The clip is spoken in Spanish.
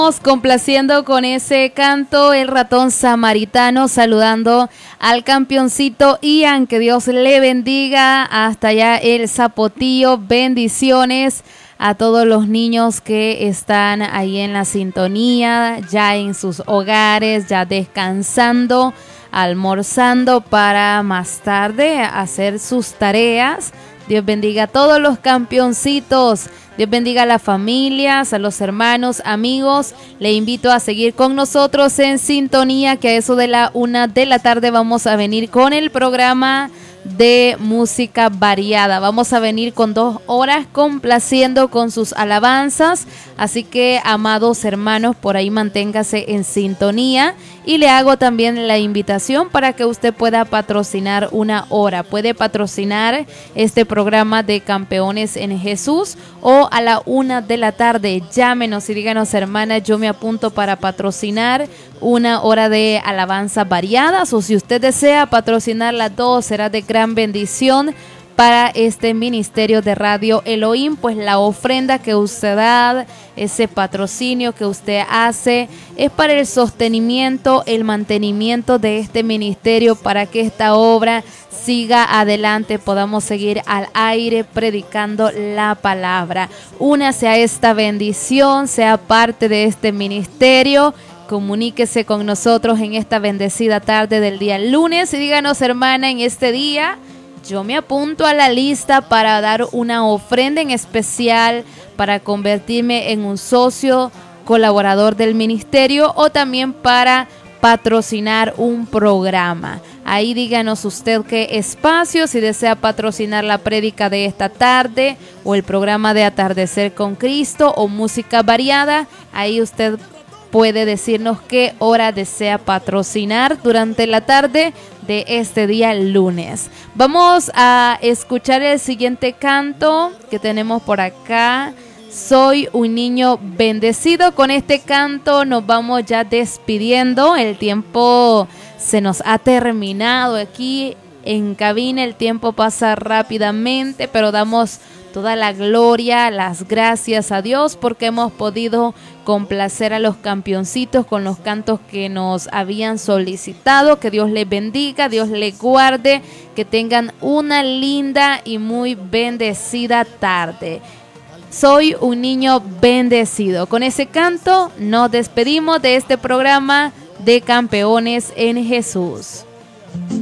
Complaciendo con ese canto el ratón samaritano, saludando al campeoncito Ian, que Dios le bendiga hasta allá el Zapotillo. Bendiciones a todos los niños que están ahí en la sintonía, ya en sus hogares, ya descansando, almorzando para más tarde hacer sus tareas. Dios bendiga a todos los campeoncitos. Dios bendiga a las familias, a los hermanos, amigos. Le invito a seguir con nosotros en sintonía, que a eso de la 1 de la tarde vamos a venir con el programa de música variada. Vamos a venir con 2 horas complaciendo con sus alabanzas. Así que, amados hermanos, por ahí manténgase en sintonía. Y le hago también la invitación para que usted pueda patrocinar 1 hora. Puede patrocinar este programa de Campeones en Jesús, o a la 1 de la tarde. Llámenos y díganos: hermana, yo me apunto para patrocinar 1 hora de alabanza variadas. O si usted desea patrocinar las 2, será de gran bendición para este ministerio de Radio Elohim. Pues la ofrenda que usted da, ese patrocinio que usted hace, es para el sostenimiento, el mantenimiento de este ministerio, para que esta obra siga adelante, podamos seguir al aire predicando la palabra. Únase a esta bendición, sea parte de este ministerio. Comuníquese con nosotros en esta bendecida tarde del día lunes y díganos: hermana, en este día yo me apunto a la lista para dar una ofrenda en especial, para convertirme en un socio colaborador del ministerio, o también para patrocinar un programa. Ahí díganos usted qué espacio, si desea patrocinar la prédica de esta tarde, o el programa de Atardecer con Cristo, o música variada. Ahí usted puede decirnos qué hora desea patrocinar durante la tarde de este día lunes. Vamos a escuchar el siguiente canto que tenemos por acá. Soy un niño bendecido. Con este canto nos vamos ya despidiendo. El tiempo se nos ha terminado aquí en cabina. El tiempo pasa rápidamente, pero damos toda la gloria, las gracias a Dios, porque hemos podido complacer a los campeoncitos con los cantos que nos habían solicitado. Que Dios les bendiga, Dios les guarde, que tengan una linda y muy bendecida tarde. Soy un niño bendecido. Con ese canto nos despedimos de este programa de Campeones en Jesús.